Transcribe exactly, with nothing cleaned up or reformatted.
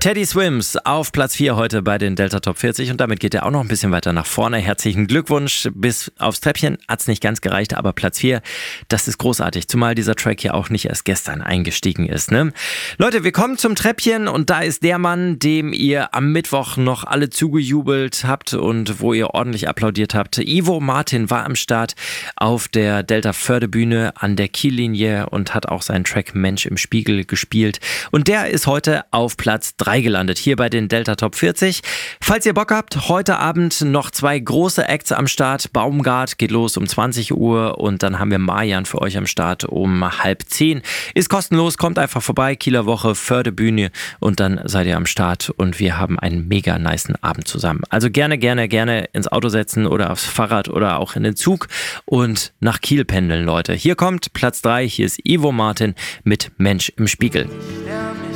Teddy Swims auf Platz vier heute bei den Delta Top vierzig und damit geht er auch noch ein bisschen weiter nach vorne. Herzlichen Glückwunsch, bis aufs Treppchen hat's nicht ganz gereicht, aber Platz vier, das ist großartig, zumal dieser Track ja auch nicht erst gestern eingestiegen ist, ne? Leute, wir kommen zum Treppchen und da ist der Mann, dem ihr am Mittwoch noch alle zugejubelt habt und wo ihr ordentlich applaudiert habt. Ivo Martin war am Start auf der Delta Förde-Bühne an der Kiellinie und hat auch seinen Track Mensch im Spiegel gespielt und der ist heute auf Platz drei gelandet, hier bei den Delta Top vierzig. Falls ihr Bock habt, heute Abend noch zwei große Acts am Start. Baumgart geht los um zwanzig Uhr und dann haben wir Marjan für euch am Start um halb zehn. Ist kostenlos, kommt einfach vorbei, Kieler Woche, Förde-Bühne und dann seid ihr am Start und wir haben einen mega nicen Abend zusammen. Also gerne, gerne, gerne ins Auto setzen oder aufs Fahrrad oder auch in den Zug und nach Kiel pendeln, Leute. Hier kommt Platz drei, hier ist Ivo Martin mit Mensch im Spiegel. Ja.